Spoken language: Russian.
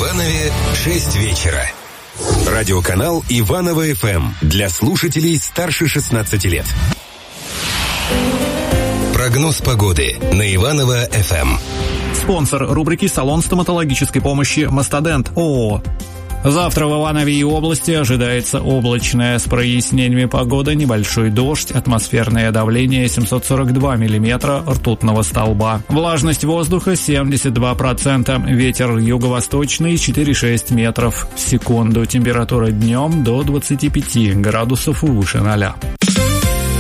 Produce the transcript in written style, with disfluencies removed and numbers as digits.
Иванове 6 вечера. Радиоканал Иваново ФМ для слушателей старше 16 лет. Прогноз погоды на Иваново ФМ. Спонсор рубрики «Салон стоматологической помощи Мастодент» ООО. Завтра в Иванове и области ожидается облачная с прояснениями погода, небольшой дождь, атмосферное давление 742 миллиметра ртутного столба. Влажность воздуха 72%, ветер юго-восточный 4,6 метров в секунду, температура днем до 25 градусов выше 0.